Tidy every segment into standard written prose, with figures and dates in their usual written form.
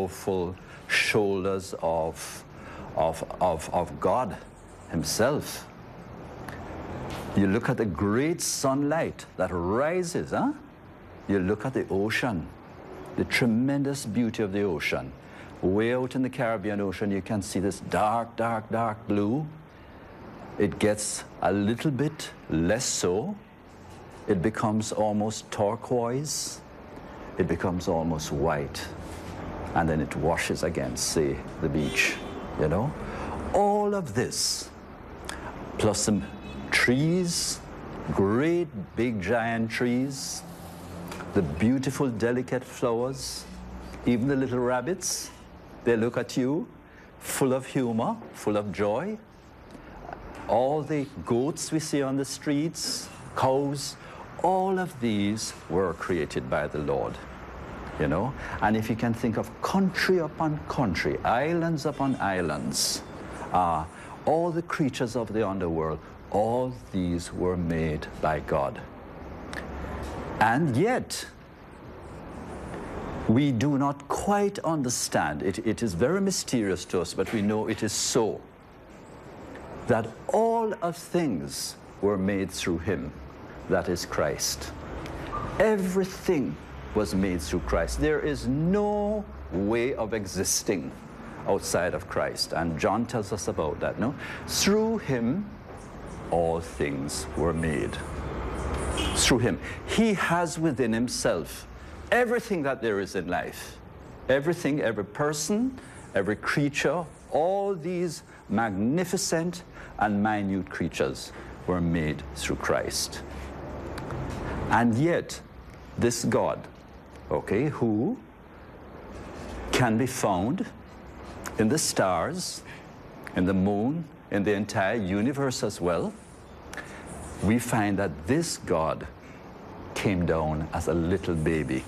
powerful shoulders of God himself. You look at the great sunlight that rises, huh? You look at the ocean, the tremendous beauty of the ocean. Way out in the Caribbean Ocean, you can see this dark, dark, dark blue. It gets a little bit less so. It becomes almost turquoise. It becomes almost white. And then it washes against, say, the beach, you know? All of this, plus some trees, great big giant trees, the beautiful delicate flowers, even the little rabbits, they look at you full of humor, full of joy. All the goats we see on the streets, cows, all of these were created by the Lord, you know? And if you can think of country upon country, islands upon islands, all the creatures of the underworld, all these were made by God. And yet, we do not quite understand. It is very mysterious to us, but we know it is so, that all of things were made through him, that is Christ. Everything was made through Christ. There is no way of existing outside of Christ. And John tells us about that, no? Through him, all things were made. Through him. He has within himself everything that there is in life. Everything, every person, every creature, all these magnificent and minute creatures were made through Christ. And yet, this God, okay, who can be found in the stars, in the moon, in the entire universe as well, we find that this God came down as a little baby.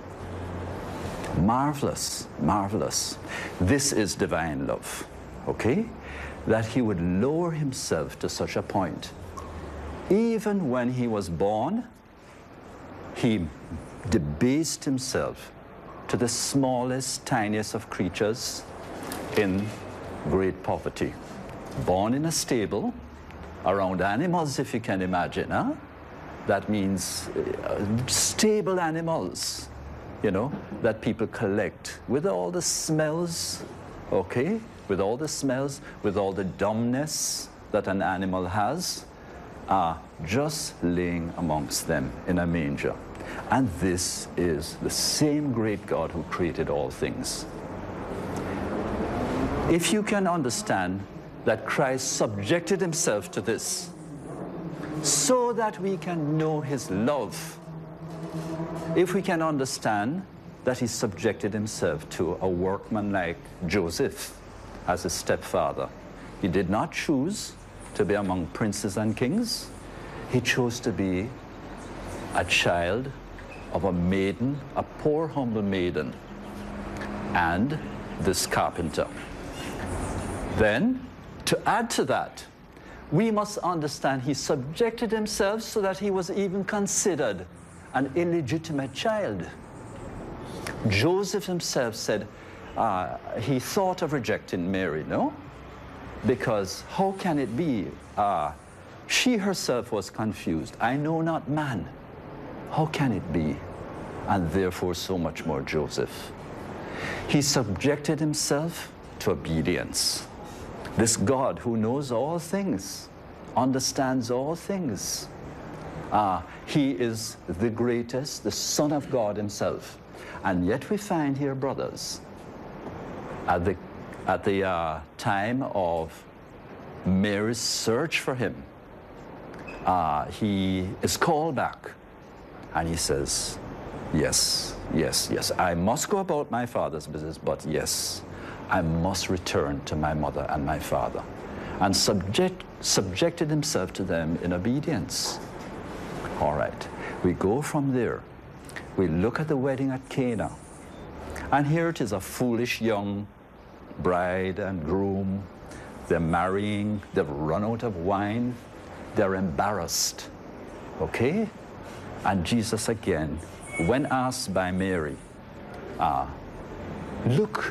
Marvelous, marvelous. This is divine love, okay? That he would lower himself to such a point. Even when he was born, he debased himself to the smallest, tiniest of creatures in great poverty. Born in a stable, around animals, if you can imagine, huh? That means stable animals, you know, that people collect with all the smells, okay? With all the smells, with all the dumbness that an animal has, just laying amongst them in a manger. And this is the same great God who created all things. If you can understand that Christ subjected himself to this, so that we can know his love, if we can understand that he subjected himself to a workman like Joseph as his stepfather, he did not choose to be among princes and kings. He chose to be a child of a maiden, a poor, humble maiden, and this carpenter. Then, to add to that, we must understand he subjected himself so that he was even considered an illegitimate child. Joseph himself said he thought of rejecting Mary, no? Because how can it be? She herself was confused. I know not man. How can it be? And therefore so much more Joseph. He subjected himself to obedience. This God who knows all things, understands all things. He is the greatest, the Son of God himself. And yet we find here, brothers, at the time of Mary's search for him, he is called back and he says, yes, yes, yes, I must go about my father's business, but yes, I must return to my mother and my father, and subjected himself to them in obedience. All right, we go from there. We look at the wedding at Cana, and here it is, a foolish young bride and groom. They're marrying, they've run out of wine, they're embarrassed, okay? And Jesus again, when asked by Mary, look